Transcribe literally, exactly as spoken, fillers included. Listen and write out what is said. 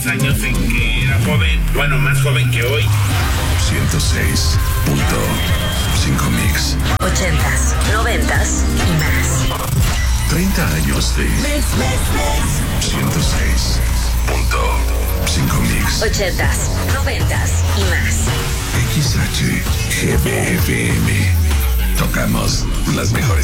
los años en que era joven, bueno, más joven que hoy. ciento seis punto cinco Mix. Ochentas, noventas y más. treinta años de ciento seis punto cinco Mix. Ochentas, noventas y más. X H G B F M. Tocamos las mejores